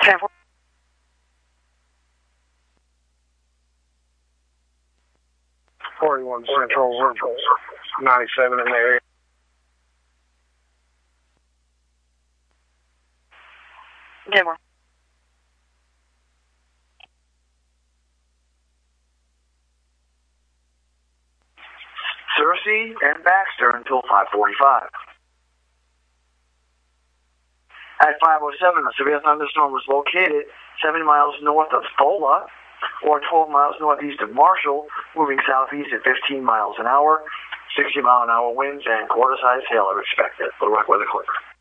10-4. 41 Central, we're 97 in the area. Denver. Searcy and Baxter until 5:45. At 5:07, a severe thunderstorm was located 70 miles north of Fola, or 12 miles northeast of Marshall, moving southeast at 15 miles an hour. 60-mile-an-hour winds and quarter-size hail are expected. Little Rock Weather Clear.